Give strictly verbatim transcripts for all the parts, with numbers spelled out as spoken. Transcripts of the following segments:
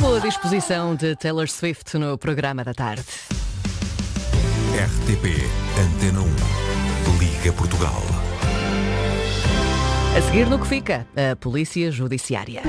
boa disposição de Taylor Swift no programa da tarde. R T P Antena um. Liga Portugal. A seguir no que fica, a Polícia Judiciária.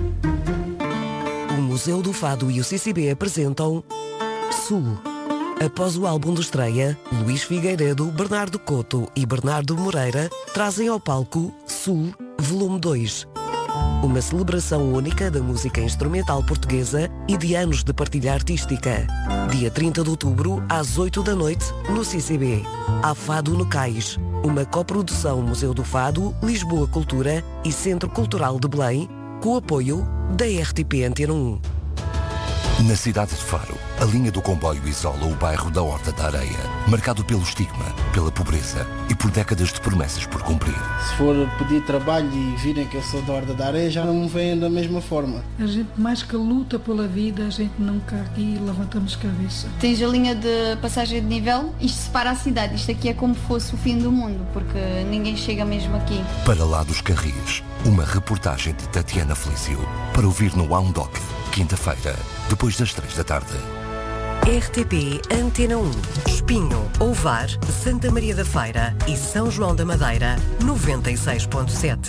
O Museu do Fado e o C C B apresentam Sul. Após o álbum de estreia, Luís Figueiredo, Bernardo Couto e Bernardo Moreira trazem ao palco Sul, volume dois. Uma celebração única da música instrumental portuguesa e de anos de partilha artística. Dia trinta de outubro, às oito da noite, no C C B. Há Fado no Cais. Uma coprodução Museu do Fado, Lisboa Cultura e Centro Cultural de Belém, com o apoio da R T P Antena um. Na cidade de Faro, a linha do comboio isola o bairro da Horta da Areia, marcado pelo estigma, pela pobreza e por décadas de promessas por cumprir. Se for pedir trabalho e virem que eu sou da Horta da Areia, já não me veem da mesma forma. A gente mais que luta pela vida, a gente nunca aqui levantamos cabeça. Tens a linha de passagem de nível, isto separa a cidade, isto aqui é como se fosse o fim do mundo, porque ninguém chega mesmo aqui. Para lá dos Carris, uma reportagem de Tatiana Felício, para ouvir no Wowndoc, quinta-feira, depois das três da tarde. R T P Antena um, Espinho, Ovar, Santa Maria da Feira e São João da Madeira, noventa e seis ponto sete.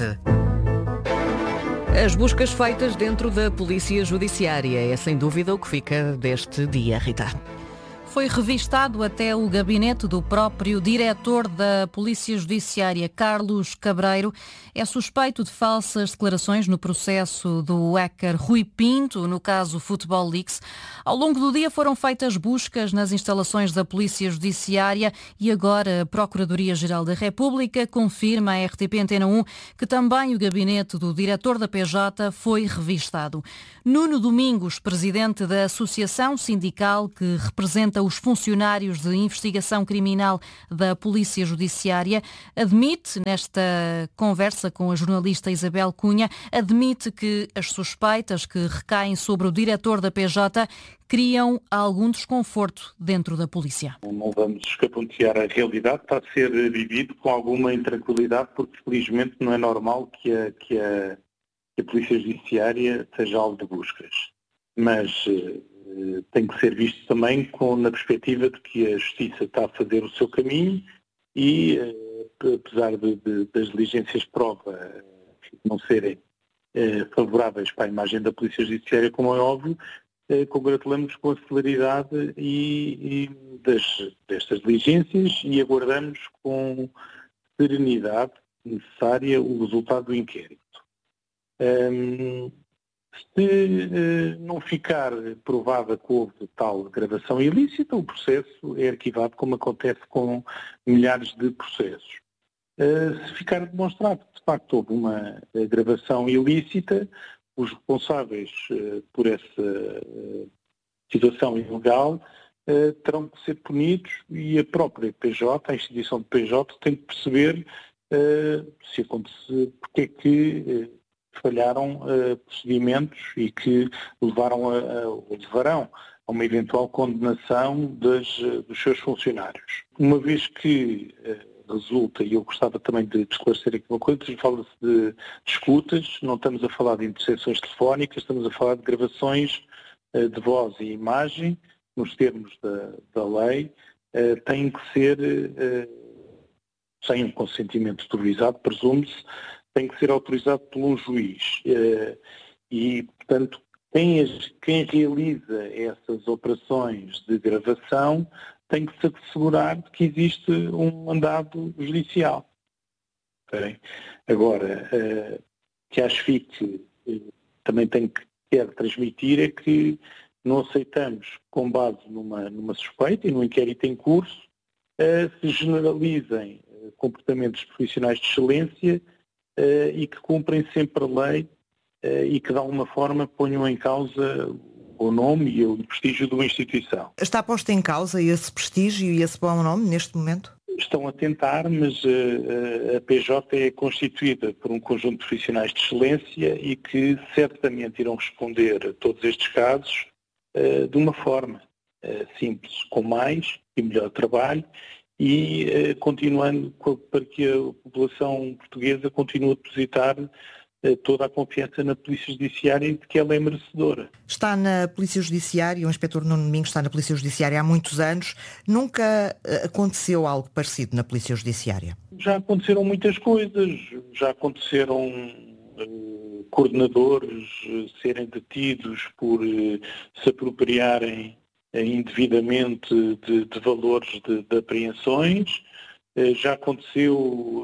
As buscas feitas dentro da Polícia Judiciária é sem dúvida o que fica deste dia, Rita. Foi revistado até o gabinete do próprio diretor da Polícia Judiciária, Carlos Cabreiro. É suspeito de falsas declarações no processo do hacker Rui Pinto, no caso Futebol Leaks. Ao longo do dia foram feitas buscas nas instalações da Polícia Judiciária e agora a Procuradoria-Geral da República confirma à R T P Antena um que também o gabinete do diretor da P J foi revistado. Nuno Domingos, presidente da Associação Sindical que representa os funcionários de investigação criminal da Polícia Judiciária, admite, nesta conversa com a jornalista Isabel Cunha, admite que as suspeitas que recaem sobre o diretor da P J criam algum desconforto dentro da polícia. Não vamos escapontear a realidade, está a ser vivido com alguma intranquilidade, porque felizmente não é normal que a, que a, que a Polícia Judiciária seja alvo de buscas. Mas eh, tem que ser visto também com, na perspectiva de que a Justiça está a fazer o seu caminho e, eh, apesar de, de, das diligências de prova eh, não serem eh, favoráveis para a imagem da Polícia Judiciária, como é óbvio, eh, congratulamos com a celeridade e, e das, destas diligências e aguardamos com serenidade necessária o resultado do inquérito. Um, Se uh, não ficar provada que houve tal gravação ilícita, o processo é arquivado, como acontece com milhares de processos. Uh, se ficar demonstrado que de facto houve uma uh, gravação ilícita, os responsáveis uh, por essa uh, situação ilegal uh, terão que ser punidos e a própria P J, a instituição de P J, tem que perceber uh, se acontece, porque é que uh, falharam uh, procedimentos e que levaram a, a, ou levarão a uma eventual condenação das, uh, dos seus funcionários. Uma vez que uh, resulta, e eu gostava também de esclarecer aqui uma coisa, fala-se de, de escutas, não estamos a falar de interseções telefónicas, estamos a falar de gravações uh, de voz e imagem, nos termos da, da lei, uh, têm que ser, uh, sem um consentimento autorizado, presume-se, tem que ser autorizado por um juiz e, portanto, quem, quem realiza essas operações de gravação tem que se assegurar de que existe um mandado judicial. Okay? Agora, o que acho que também tem que quer transmitir é que não aceitamos, com base numa, numa suspeita e num inquérito em curso, se generalizem comportamentos profissionais de excelência Uh, e que cumprem sempre a lei uh, e que de alguma forma ponham em causa o nome e o prestígio de uma instituição. Está posto em causa esse prestígio e esse bom nome neste momento? Estão a tentar, mas uh, a P J é constituída por um conjunto de profissionais de excelência e que certamente irão responder a todos estes casos uh, de uma forma uh, simples, com mais e melhor trabalho, e eh, continuando para que a população portuguesa continue a depositar toda a confiança na Polícia Judiciária e de que ela é merecedora. Está na Polícia Judiciária, o inspetor Nuno Domingos está na Polícia Judiciária há muitos anos. Nunca aconteceu algo parecido na Polícia Judiciária? Já aconteceram muitas coisas, já aconteceram uh, coordenadores uh, serem detidos por uh, se apropriarem uh, indevidamente de, de valores de, de apreensões, uh, já aconteceu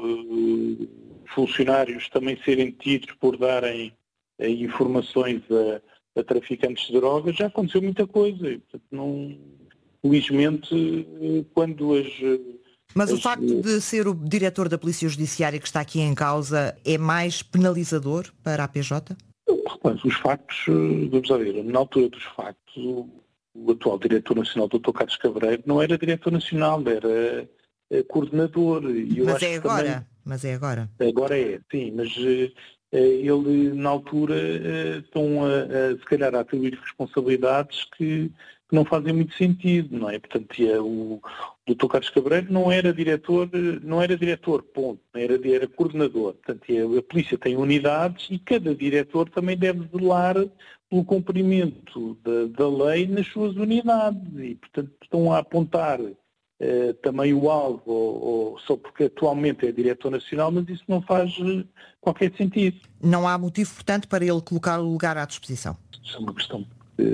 uh, funcionários também serem detidos por darem uh, informações a, a traficantes de drogas, já aconteceu muita coisa. E, portanto, não, felizmente, uh, quando as... Uh, Mas o facto de ser o diretor da Polícia Judiciária que está aqui em causa é mais penalizador para a P J? Mas os factos, vamos lá ver, na altura dos factos, o, o atual diretor nacional, doutor Carlos Cabreiro, não era diretor nacional, era é, coordenador. E eu mas acho é agora, também, mas é agora. Agora é, sim, mas é, ele, na altura, é, estão a, a, se calhar, a atribuir responsabilidades que que não fazem muito sentido, não é? Portanto, o doutor Carlos Cabreiro não era diretor, não era diretor, ponto, era, era coordenador. Portanto, a polícia tem unidades e cada diretor também deve zelar pelo cumprimento da, da lei nas suas unidades e, portanto, estão a apontar eh, também o alvo ou, ou, só porque atualmente é diretor nacional, mas isso não faz qualquer sentido. Não há motivo, portanto, para ele colocar o lugar à disposição? Isso é uma questão.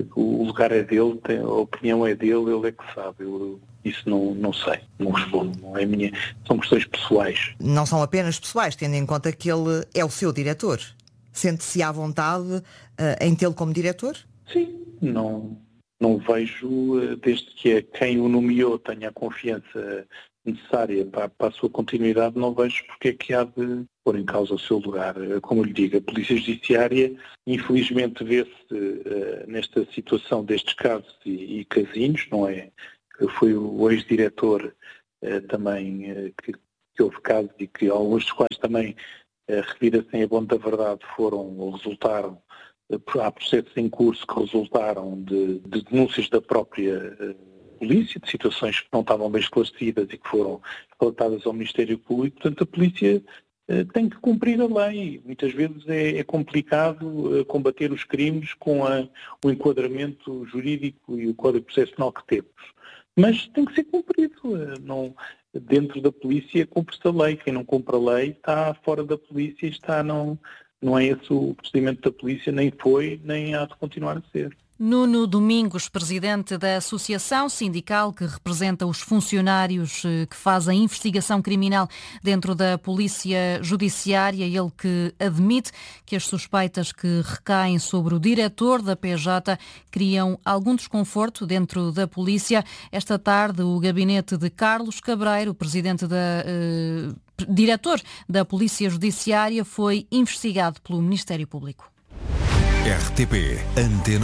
O lugar é dele, a opinião é dele, ele é que sabe. Eu, isso não, não sei, não respondo, não é minha, são questões pessoais. Não são apenas pessoais, tendo em conta que ele é o seu diretor. Sente-se à vontade uh, em tê-lo como diretor? Sim, não, não vejo, desde que é quem o nomeou tenha a confiança necessária para, para a sua continuidade, não vejo porque é que há de pôr em causa o seu lugar. Como eu lhe digo, a Polícia Judiciária, infelizmente, vê-se uh, nesta situação destes casos e, e casinhos, não é? Foi o ex-diretor uh, também uh, que, que houve casos e que alguns dos quais também, uh, revira-se em abono da verdade, foram ou resultaram, uh, há processos em curso que resultaram de, de denúncias da própria uh, polícia, de situações que não estavam bem esclarecidas e que foram relatadas ao Ministério Público. Portanto, a polícia uh, tem que cumprir a lei. Muitas vezes é, é complicado uh, combater os crimes com a, o enquadramento jurídico e o Código de Processo Penal que temos. Mas tem que ser cumprido. Uh, não, dentro da polícia cumpre-se a lei. Quem não cumpre a lei está fora da polícia e está, não, não é esse o procedimento da polícia, nem foi, nem há de continuar a ser. Nuno Domingos, presidente da Associação Sindical que representa os funcionários que fazem investigação criminal dentro da Polícia Judiciária, ele que admite que as suspeitas que recaem sobre o diretor da P J criam algum desconforto dentro da Polícia. Esta tarde, o gabinete de Carlos Cabreiro, presidente da, eh, diretor da Polícia Judiciária, foi investigado pelo Ministério Público. R T P Antena